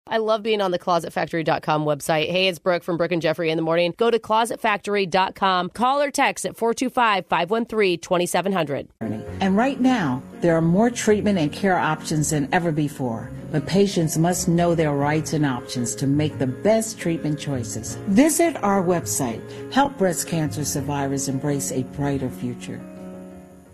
I love being on the ClosetFactory.com website. Hey, it's Brooke from Brooke and Jeffrey in the morning. Go to ClosetFactory.com. Call or text at 425-513-2700. And right now, there are more treatment and care options than ever before. But patients must know their rights and options to make the best treatment choices. Visit our website. Help breast cancer survivors embrace a brighter future.